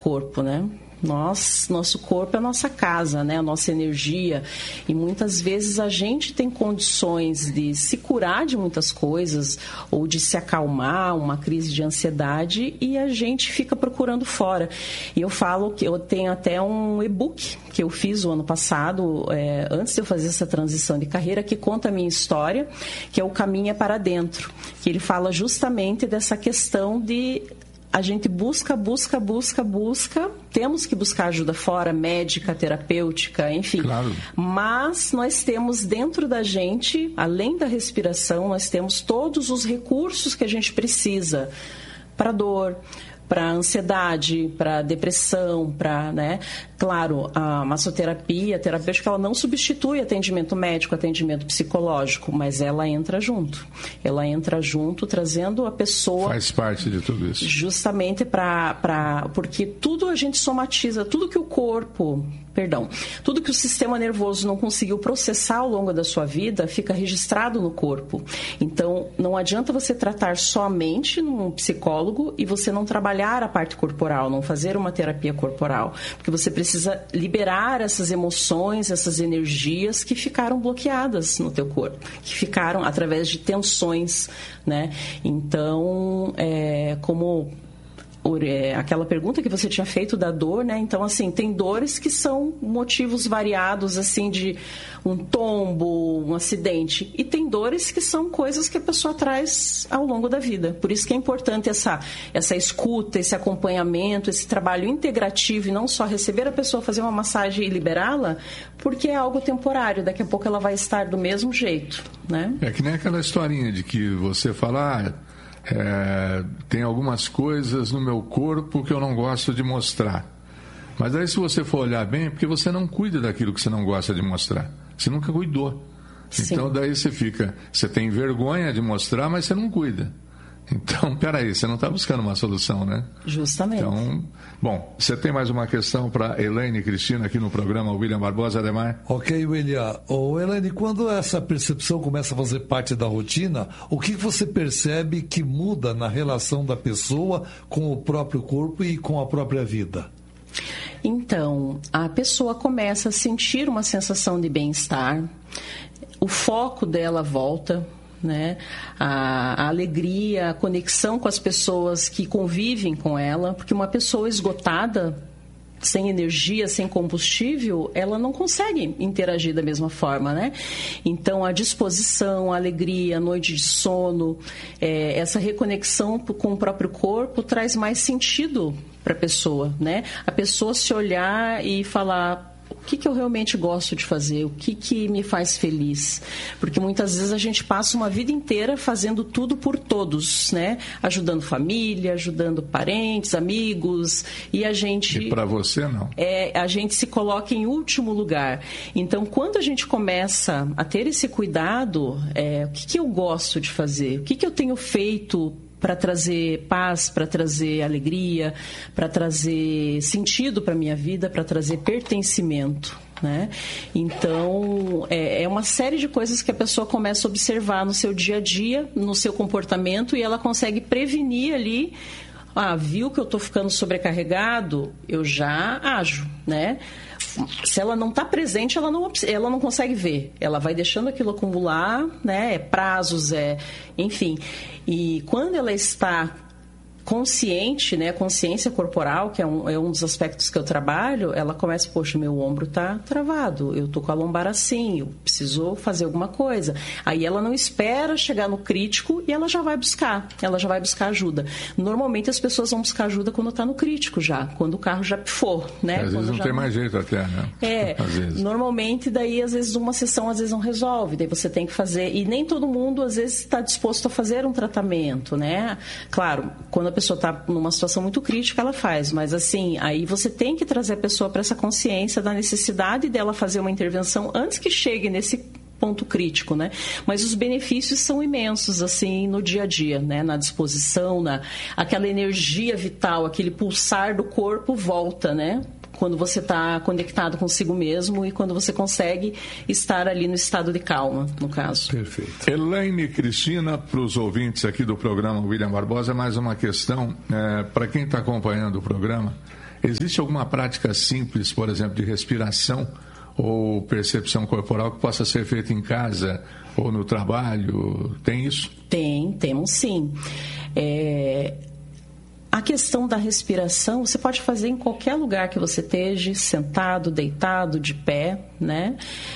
corpo, né? Nosso corpo é a nossa casa, né? A nossa energia, e muitas vezes a gente tem condições de se curar de muitas coisas ou de se acalmar, uma crise de ansiedade, e a gente fica procurando fora. E eu falo que eu tenho até um e-book que eu fiz o ano passado, antes de eu fazer essa transição de carreira, que conta a minha história, que é o Caminho é para Dentro, que ele fala justamente dessa questão de a gente busca, temos que buscar ajuda fora, médica, terapêutica, enfim. Claro. Mas nós temos dentro da gente, além da respiração, nós temos todos os recursos que a gente precisa para dor, para ansiedade, para depressão, para, né? Claro, a massoterapia, a terapêutica, ela não substitui atendimento médico, atendimento psicológico, mas ela entra junto. Ela entra junto, trazendo a pessoa... Faz parte de tudo isso. Justamente porque tudo a gente somatiza, tudo que o corpo... tudo que o sistema nervoso não conseguiu processar ao longo da sua vida fica registrado no corpo. Então, não adianta você tratar somente num psicólogo e você não trabalhar a parte corporal, não fazer uma terapia corporal, porque você precisa liberar essas emoções, essas energias que ficaram bloqueadas no teu corpo, que ficaram através de tensões, né? Então, aquela pergunta que você tinha feito da dor, né? Então, assim, tem dores que são motivos variados, assim, de um tombo, um acidente. E tem dores que são coisas que a pessoa traz ao longo da vida. Por isso que é importante essa escuta, esse acompanhamento, esse trabalho integrativo, e não só receber a pessoa, fazer uma massagem e liberá-la, porque é algo temporário. Daqui a pouco ela vai estar do mesmo jeito, né? É que nem aquela historinha de que você fala... tem algumas coisas no meu corpo que eu não gosto de mostrar. Mas aí, se você for olhar bem, é porque você não cuida daquilo que você não gosta de mostrar. Você nunca cuidou. Sim. Então, daí você tem vergonha de mostrar, mas você não cuida. Então, peraí, você não está buscando uma solução, né? Justamente. Então, bom, você tem mais uma questão para Elaine Cristina aqui no programa William Barbosa, Ademar? Ok, William. Elaine, quando essa percepção começa a fazer parte da rotina, o que você percebe que muda na relação da pessoa com o próprio corpo e com a própria vida? Então, a pessoa começa a sentir uma sensação de bem-estar, o foco dela volta, né? A alegria, a conexão com as pessoas que convivem com ela, porque uma pessoa esgotada, sem energia, sem combustível, ela não consegue interagir da mesma forma, né? Então, a disposição, a alegria, a noite de sono, essa reconexão com o próprio corpo traz mais sentido para a pessoa, né? A pessoa se olhar e falar... O que eu realmente gosto de fazer? O que me faz feliz? Porque muitas vezes a gente passa uma vida inteira fazendo tudo por todos, né? Ajudando família, ajudando parentes, amigos, e a gente... E para você, não? A gente se coloca em último lugar. Então, quando a gente começa a ter esse cuidado, o que eu gosto de fazer? O que eu tenho feito para trazer paz, para trazer alegria, para trazer sentido para a minha vida, para trazer pertencimento, né? Então, é uma série de coisas que a pessoa começa a observar no seu dia a dia, no seu comportamento, e ela consegue prevenir ali. Viu que eu estou ficando sobrecarregado, eu já ajo, né? Se ela não está presente, ela não consegue ver. Ela vai deixando aquilo acumular, né? Prazos, enfim. E quando ela está consciente, né, consciência corporal, que é um dos aspectos que eu trabalho, ela começa, poxa, meu ombro tá travado, eu tô com a lombar assim, eu preciso fazer alguma coisa. Aí ela não espera chegar no crítico e ela já vai buscar ajuda. Normalmente as pessoas vão buscar ajuda quando tá no crítico já, quando o carro já pifou, né? Às vezes não tem mais jeito até, né? Às vezes. Normalmente daí às vezes uma sessão às vezes não resolve, daí você tem que fazer, e nem todo mundo às vezes está disposto a fazer um tratamento, né? Claro, quando a pessoa está numa situação muito crítica, ela faz, mas assim, aí você tem que trazer a pessoa para essa consciência da necessidade dela fazer uma intervenção antes que chegue nesse ponto crítico, né? Mas os benefícios são imensos, assim, no dia a dia, né? Na disposição, aquela energia vital, aquele pulsar do corpo volta, né? Quando você está conectado consigo mesmo e quando você consegue estar ali no estado de calma, no caso. Perfeito. Elaine Cristina, para os ouvintes aqui do programa William Barbosa, mais uma questão. Para quem está acompanhando o programa, Existe alguma prática simples, por exemplo, de respiração ou percepção corporal que possa ser feita em casa ou no trabalho? Tem isso? Temos sim. A questão da respiração, você pode fazer em qualquer lugar que você esteja, sentado, deitado, de pé, né?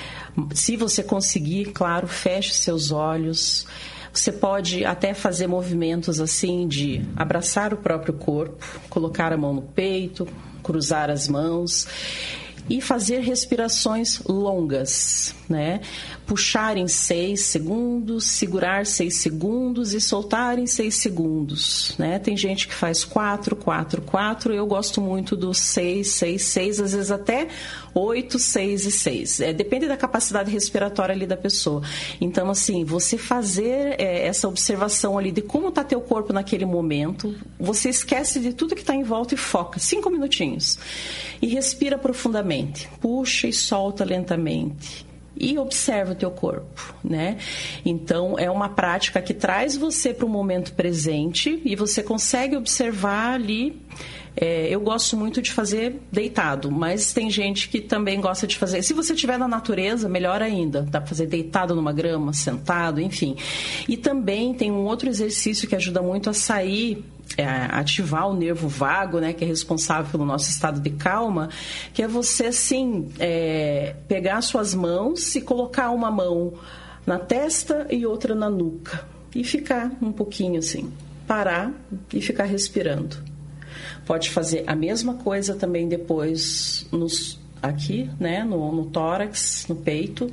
Se você conseguir, claro, feche seus olhos. Você pode até fazer movimentos assim de abraçar o próprio corpo, colocar a mão no peito, cruzar as mãos e fazer respirações longas, né? Puxar em 6 segundos, segurar 6 segundos e soltar em 6 segundos, né? Tem gente que faz 4, 4, 4, eu gosto muito do 6, 6, 6, às vezes até 8, 6 e 6. Depende da capacidade respiratória ali da pessoa. Então, assim, você fazer essa observação ali de como está teu corpo naquele momento, você esquece de tudo que está em volta e foca, 5 minutinhos. E respira profundamente, puxa e solta lentamente. E observa o teu corpo, né? Então, é uma prática que traz você para o momento presente e você consegue observar ali. Eu gosto muito de fazer deitado, mas tem gente que também gosta de fazer. Se você estiver na natureza, melhor ainda. Dá para fazer deitado numa grama, sentado, enfim. E também tem um outro exercício que ajuda muito a sair, ativar o nervo vago, né, que é responsável pelo nosso estado de calma, que é você, assim, pegar suas mãos e colocar uma mão na testa e outra na nuca. E ficar um pouquinho assim, parar e ficar respirando. Pode fazer a mesma coisa também depois aqui, né, no tórax, no peito,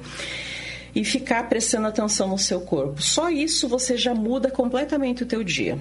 e ficar prestando atenção no seu corpo. Só isso você já muda completamente o teu dia.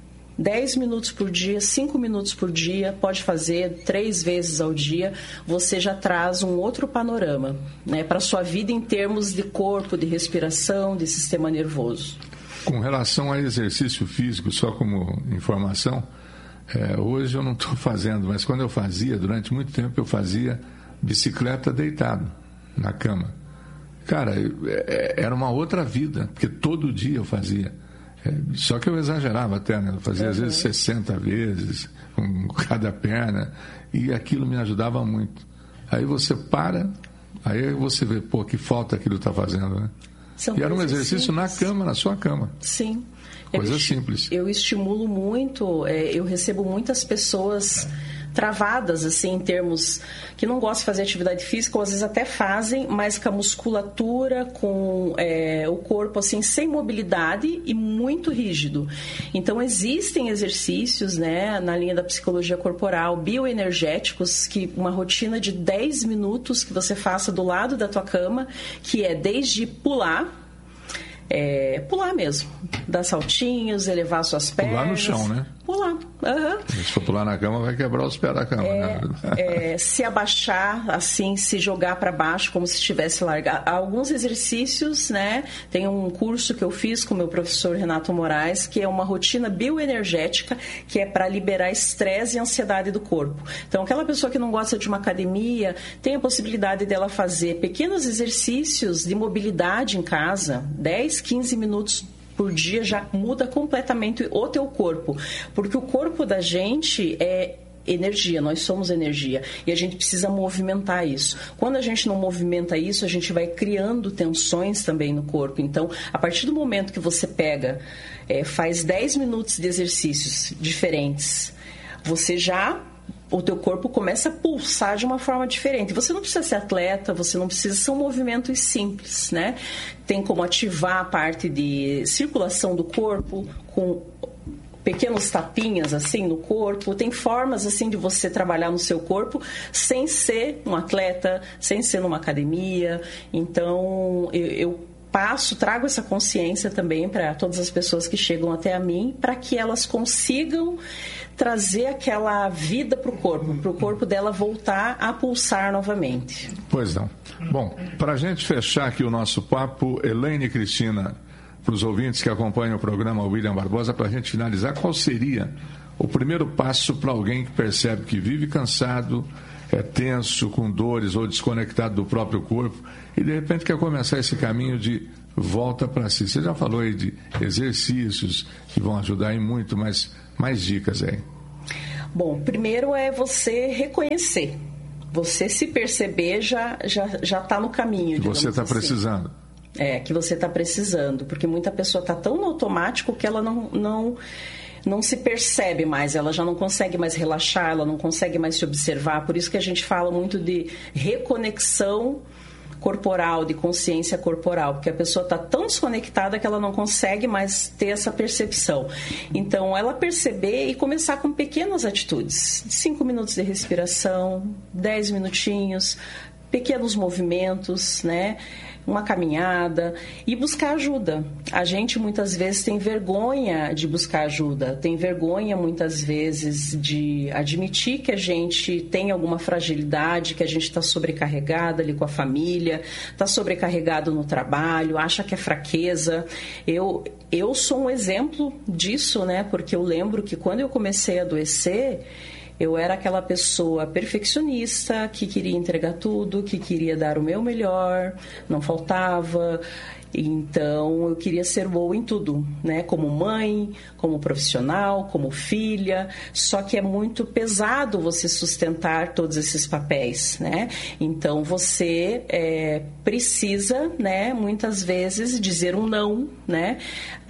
10 minutos por dia, 5 minutos por dia, pode fazer 3 vezes ao dia, você já traz um outro panorama, né, para a sua vida em termos de corpo, de respiração, de sistema nervoso. Com relação a exercício físico, só como informação, hoje eu não estou fazendo, mas quando eu fazia, durante muito tempo eu fazia bicicleta deitado na cama. Cara, era uma outra vida, porque todo dia eu fazia. Só que eu exagerava até, né? Eu fazia às vezes 60 vezes, com cada perna, e aquilo me ajudava muito. Aí você para, aí você vê, pô, que falta aquilo está fazendo, né? E era um exercício na cama, na sua cama. Sim. Coisa simples. Eu estimulo muito, eu recebo muitas pessoas travadas, assim, em termos que não gostam de fazer atividade física, ou às vezes até fazem, mas com a musculatura, com o corpo, assim, sem mobilidade e muito rígido. Então, existem exercícios, né, na linha da psicologia corporal, bioenergéticos, que uma rotina de 10 minutos que você faça do lado da tua cama, que é desde pular mesmo, dar saltinhos, elevar suas pernas. Pular no chão, né? Pular. Uhum. Se for pular na cama, vai quebrar os pés da cama. Né? Se abaixar, assim, se jogar para baixo, como se estivesse largado. Alguns exercícios, né? Tem um curso que eu fiz com o meu professor Renato Moraes, que é uma rotina bioenergética, que é para liberar estresse e ansiedade do corpo. Então, aquela pessoa que não gosta de uma academia, tem a possibilidade dela fazer pequenos exercícios de mobilidade em casa, 10, 15 minutos por dia já muda completamente o teu corpo, porque o corpo da gente é energia, nós somos energia e a gente precisa movimentar isso. Quando a gente não movimenta isso, a gente vai criando tensões também no corpo. Então, a partir do momento que você pega, faz 10 minutos de exercícios diferentes, o teu corpo começa a pulsar de uma forma diferente. Você não precisa ser atleta, você não precisa, são movimentos simples, né? Tem como ativar a parte de circulação do corpo com pequenos tapinhas assim no corpo. Tem formas assim de você trabalhar no seu corpo sem ser um atleta, sem ser numa academia. Então, eu trago essa consciência também para todas as pessoas que chegam até a mim, para que elas consigam trazer aquela vida para o corpo dela voltar a pulsar novamente. Pois não. Bom, para a gente fechar aqui o nosso papo, Elaine e Cristina, para os ouvintes que acompanham o programa William Barbosa, para a gente finalizar, qual seria o primeiro passo para alguém que percebe que vive cansado, tenso, com dores ou desconectado do próprio corpo e de repente quer começar esse caminho de volta para si? Você já falou aí de exercícios que vão ajudar em muito, mas mais dicas aí. Bom, primeiro é você reconhecer. Você se perceber já está no caminho. Que você está precisando. Que você está precisando. Porque muita pessoa está tão no automático que ela não se percebe mais, ela já não consegue mais relaxar, ela não consegue mais se observar. Por isso que a gente fala muito de reconexão corporal, de consciência corporal, porque a pessoa está tão desconectada que ela não consegue mais ter essa percepção. Então, ela perceber e começar com pequenas atitudes, 5 minutos de respiração, 10 minutinhos, pequenos movimentos, né? Uma caminhada e buscar ajuda. A gente muitas vezes tem vergonha de buscar ajuda, tem vergonha muitas vezes de admitir que a gente tem alguma fragilidade, que a gente está sobrecarregada ali com a família, está sobrecarregado no trabalho, acha que é fraqueza. Eu sou um exemplo disso, né? Porque eu lembro que quando eu comecei a adoecer, eu era aquela pessoa perfeccionista, que queria entregar tudo, que queria dar o meu melhor, não faltava. Então, eu queria ser boa em tudo, né? Como mãe, como profissional, como filha. Só que é muito pesado você sustentar todos esses papéis, né? Então, você precisa, né? Muitas vezes, dizer um não, né?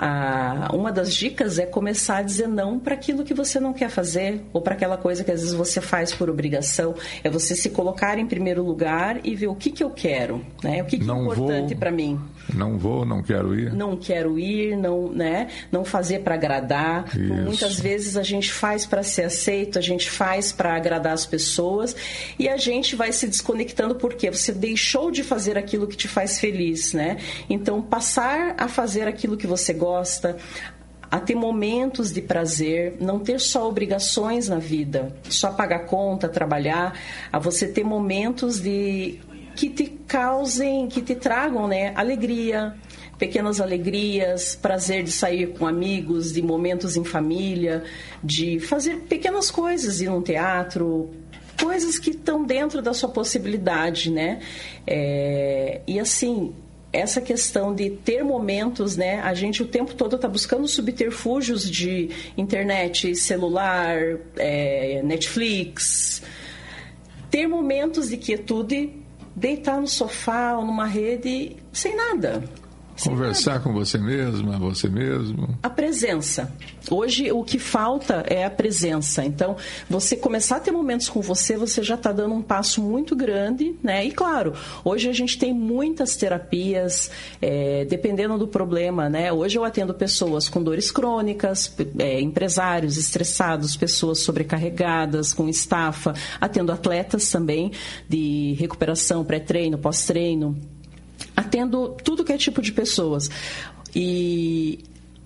Uma das dicas é começar a dizer não para aquilo que você não quer fazer ou para aquela coisa que às vezes você faz por obrigação. É você se colocar em primeiro lugar e ver o que eu quero, né? O que é importante para mim. Não quero ir. Não quero ir, não fazer para agradar. Isso. Muitas vezes a gente faz para ser aceito, a gente faz para agradar as pessoas e a gente vai se desconectando porque você deixou de fazer aquilo que te faz feliz, né? Então, passar a fazer aquilo que você gosta, a ter momentos de prazer, não ter só obrigações na vida, só pagar conta, trabalhar, a você ter momentos que te causem, que te tragam, né, alegria, pequenas alegrias, prazer de sair com amigos, de momentos em família, de fazer pequenas coisas, ir num teatro, coisas que estão dentro da sua possibilidade, né? E assim, essa questão de ter momentos, né? A gente o tempo todo está buscando subterfúgios de internet, celular, Netflix. Ter momentos de quietude, deitar no sofá ou numa rede sem nada. Conversar com você mesma, você mesmo. A presença. Hoje o que falta é a presença. Então, você começar a ter momentos com você já está dando um passo muito grande, né? E claro, hoje a gente tem muitas terapias, dependendo do problema, né? Hoje eu atendo pessoas com dores crônicas, empresários estressados, pessoas sobrecarregadas, com estafa, atendo atletas também de recuperação, pré-treino, pós-treino. Atendo tudo que é tipo de pessoas. E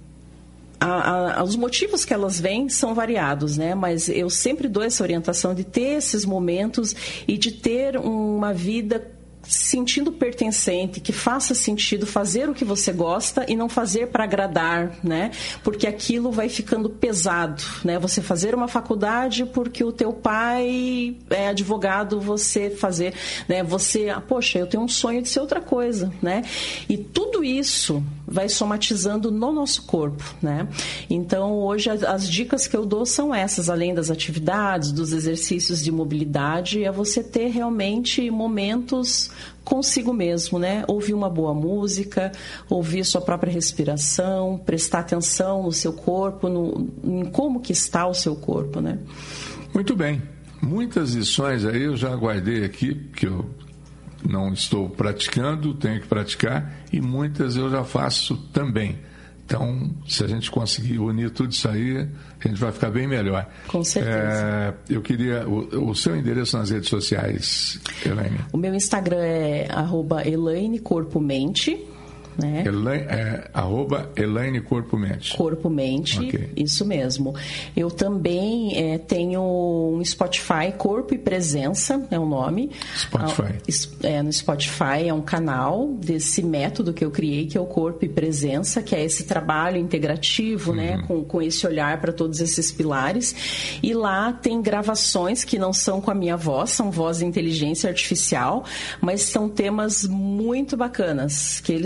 os motivos que elas vêm são variados, né? Mas eu sempre dou essa orientação de ter esses momentos e de ter uma vida sentindo pertencente, que faça sentido fazer o que você gosta e não fazer para agradar, né? Porque aquilo vai ficando pesado, né? Você fazer uma faculdade porque o teu pai é advogado, você fazer, né? Poxa, eu tenho um sonho de ser outra coisa, né? E tudo isso vai somatizando no nosso corpo, né? Então, hoje as dicas que eu dou são essas, além das atividades, dos exercícios de mobilidade, é você ter realmente momentos consigo mesmo, né? Ouvir uma boa música, ouvir sua própria respiração, prestar atenção no seu corpo, em como que está o seu corpo, né? Muito bem. Muitas lições aí eu já guardei aqui, que eu não estou praticando, tenho que praticar, e muitas eu já faço também. Então, se a gente conseguir unir tudo isso aí, a gente vai ficar bem melhor. Com certeza. Eu queria o seu endereço nas redes sociais, Elaine. O meu Instagram é @ElaineCorpoMente. Né? @Elaine Corpo-Mente. Corpo-Mente, okay. Isso mesmo. Eu também tenho um Spotify, Corpo e Presença é o nome. Spotify. No Spotify é um canal desse método que eu criei, que é o Corpo e Presença, que é esse trabalho integrativo, né? Com esse olhar para todos esses pilares. E lá tem gravações que não são com a minha voz, são voz de inteligência artificial, mas são temas muito bacanas, que eles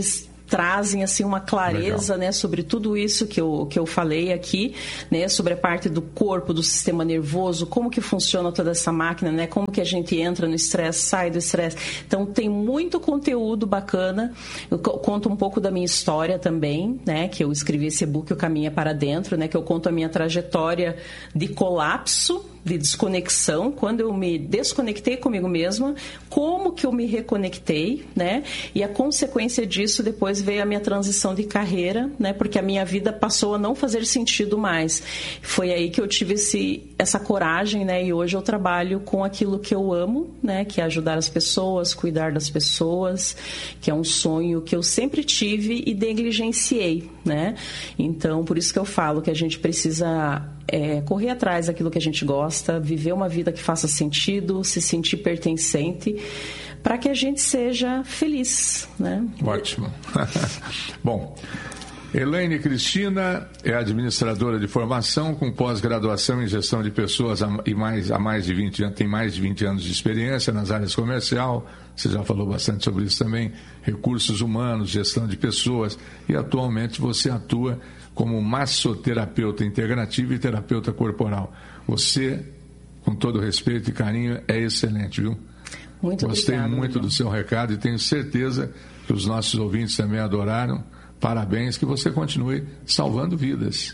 trazem assim uma clareza, né, sobre tudo isso que eu falei aqui, né, sobre a parte do corpo, do sistema nervoso, como que funciona toda essa máquina, né, como que a gente entra no estresse, sai do estresse. Então tem muito conteúdo bacana. Eu conto um pouco da minha história também, né, que eu escrevi esse e-book, O Caminho é para Dentro, né, que eu conto a minha trajetória de colapso, de desconexão, quando eu me desconectei comigo mesma, como que eu me reconectei, né? E a consequência disso depois veio a minha transição de carreira, né? Porque a minha vida passou a não fazer sentido mais. Foi aí que eu tive essa coragem, né? E hoje eu trabalho com aquilo que eu amo, né? Que é ajudar as pessoas, cuidar das pessoas, que é um sonho que eu sempre tive e negligenciei, né? Então, por isso que eu falo que a gente precisa correr atrás daquilo que a gente gosta, viver uma vida que faça sentido, se sentir pertencente, para que a gente seja feliz, né? Ótimo. Bom, Elaine Cristina é administradora de formação com pós-graduação em gestão de pessoas tem mais de 20 anos de experiência nas áreas comercial, você já falou bastante sobre isso também, recursos humanos, gestão de pessoas, e atualmente você atua como massoterapeuta integrativa e terapeuta corporal. Você, com todo respeito e carinho, é excelente, viu? Muito Gostei obrigada, muito do seu recado e tenho certeza que os nossos ouvintes também adoraram. Parabéns, que você continue salvando vidas.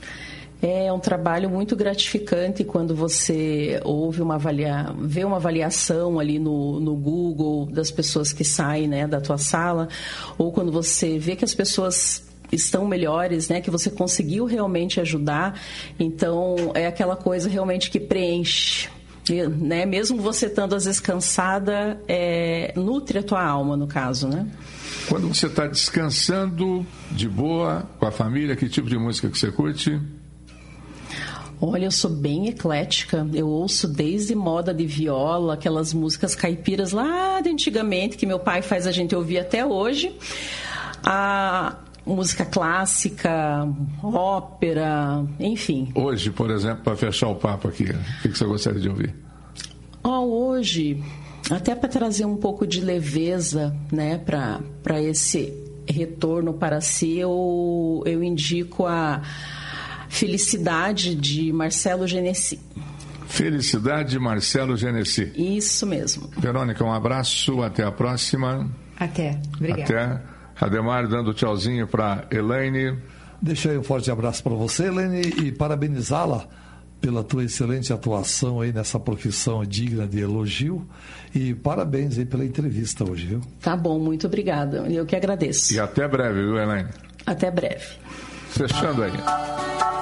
É um trabalho muito gratificante quando você vê uma avaliação ali no Google das pessoas que saem, né, da tua sala, ou quando você vê que as pessoas estão melhores, né, que você conseguiu realmente ajudar. Então, é aquela coisa realmente que preenche, né? Mesmo você estando às vezes cansada, nutre a tua alma, no caso, né? Quando você está descansando de boa, com a família, que tipo de música que você curte? Olha, eu sou bem eclética, eu ouço desde moda de viola, aquelas músicas caipiras lá de antigamente, que meu pai faz a gente ouvir até hoje, a música clássica, ópera, enfim. Hoje, por exemplo, para fechar o papo aqui, o que você gostaria de ouvir? Hoje, até para trazer um pouco de leveza, né, para esse retorno para si, eu indico a Felicidade de Marcelo Genesi. Felicidade de Marcelo Genesi. Isso mesmo. Verônica, um abraço, até a próxima. Até, obrigada. Até. Ademar dando tchauzinho para Elaine. Deixa aí um forte abraço para você, Elaine, e parabenizá-la pela tua excelente atuação aí nessa profissão digna de elogio. E parabéns aí pela entrevista hoje, viu? Tá bom, muito obrigada. Eu que agradeço. E até breve, viu, Elaine? Até breve. Fechando aí.